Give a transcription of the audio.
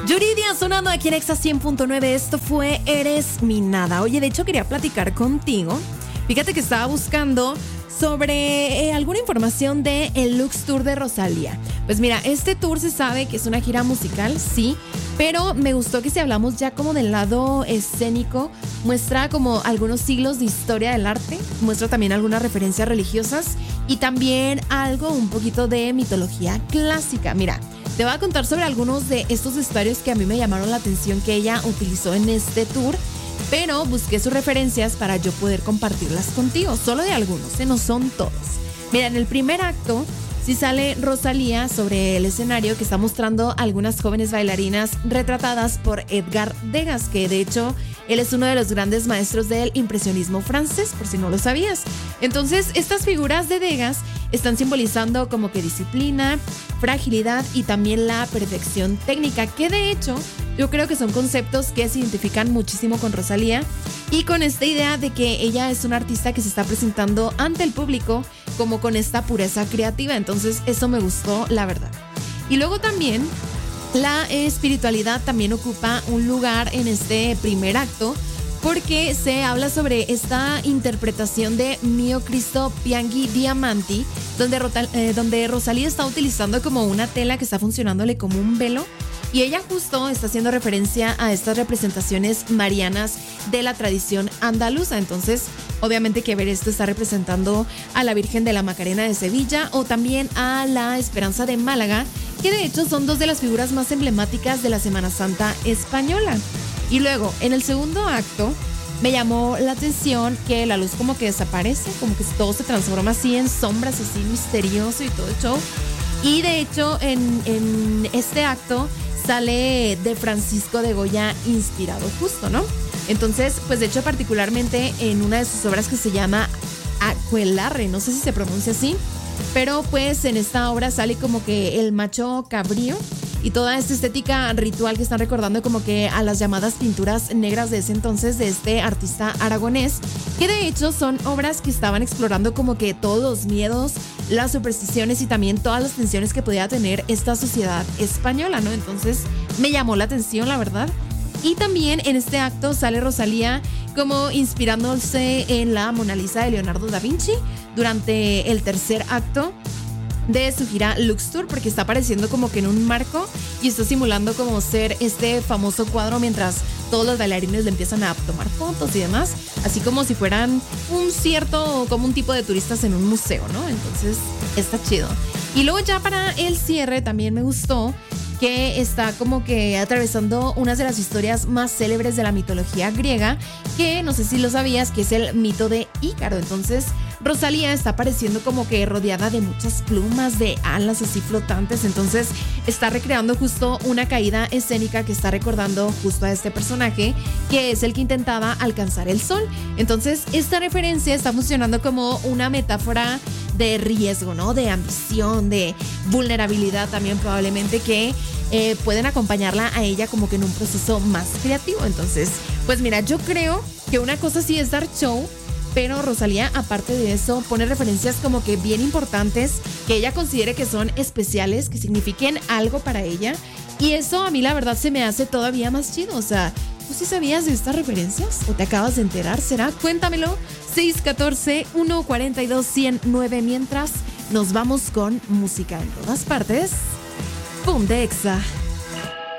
Yuridia sonando aquí en Exa 100.9. Esto fue Eres mi nada. Oye, de hecho quería platicar contigo. Fíjate que estaba buscando sobre alguna información de el Lux Tour de Rosalía. Pues mira, este tour se sabe que es una gira musical, sí, pero me gustó que si hablamos ya como del lado escénico, muestra como algunos siglos de historia del arte, muestra también algunas referencias religiosas y también algo un poquito de mitología clásica. Mira, te voy a contar sobre algunos de estos vestuarios que a mí me llamaron la atención que ella utilizó en este tour, pero busqué sus referencias para yo poder compartirlas contigo, solo de algunos, no son todos. Mira, en el primer acto sí sale Rosalía sobre el escenario que está mostrando algunas jóvenes bailarinas retratadas por Edgar Degas, que de hecho él es uno de los grandes maestros del impresionismo francés, por si no lo sabías. Entonces, estas figuras de Degas están simbolizando como que disciplina, fragilidad y también la perfección técnica, que de hecho yo creo que son conceptos que se identifican muchísimo con Rosalía y con esta idea de que ella es una artista que se está presentando ante el público como con esta pureza creativa. Entonces eso me gustó, la verdad. Y luego también la espiritualidad también ocupa un lugar en este primer acto, porque se habla sobre esta interpretación de Mio Cristo Pianghi Diamanti, donde Rosalía está utilizando como una tela que está funcionándole como un velo. Y ella justo está haciendo referencia a estas representaciones marianas de la tradición andaluza. Entonces, obviamente que ver esto está representando a la Virgen de la Macarena de Sevilla o también a la Esperanza de Málaga, que de hecho son dos de las figuras más emblemáticas de la Semana Santa española. Y luego, en el segundo acto, me llamó la atención que la luz como que desaparece, como que todo se transforma así en sombras, así misterioso y todo el show. Y de hecho, en este acto sale de Francisco de Goya inspirado justo, ¿no? Entonces, pues de hecho particularmente en una de sus obras que se llama Aquelarre, no sé si se pronuncia así, pero pues en esta obra sale como que el macho cabrío y toda esta estética ritual que están recordando como que a las llamadas pinturas negras de ese entonces de este artista aragonés, que de hecho son obras que estaban explorando como que todos los miedos, las supersticiones y también todas las tensiones que podía tener esta sociedad española, ¿no? Entonces me llamó la atención, la verdad. Y también en este acto sale Rosalía como inspirándose en la Mona Lisa de Leonardo da Vinci durante el tercer acto de su gira Lux Tour, porque está apareciendo como que en un marco y está simulando como ser este famoso cuadro mientras todos los bailarines le empiezan a tomar fotos y demás, así como si fueran como un tipo de turistas en un museo, ¿no? Entonces está chido. Y luego ya para el cierre también me gustó que está como que atravesando unas de las historias más célebres de la mitología griega, que no sé si lo sabías, que es el mito de Ícaro. Entonces Rosalía está apareciendo como que rodeada de muchas plumas, de alas así flotantes. Entonces está recreando justo una caída escénica que está recordando justo a este personaje, que es el que intentaba alcanzar el sol. Entonces esta referencia está funcionando como una metáfora de riesgo, ¿no? De ambición, de vulnerabilidad también probablemente, que pueden acompañarla a ella como que en un proceso más creativo. Entonces, pues mira, yo creo que una cosa sí es dar show, pero Rosalía, aparte de eso, pone referencias como que bien importantes, que ella considere que son especiales, que signifiquen algo para ella. Y eso a mí la verdad se me hace todavía más chido. O sea, ¿tú sí sabías de estas referencias? ¿O te acabas de enterar? ¿Será? Cuéntamelo. 614-142-109. Mientras nos vamos con música en todas partes. ¡Pum! De Exa.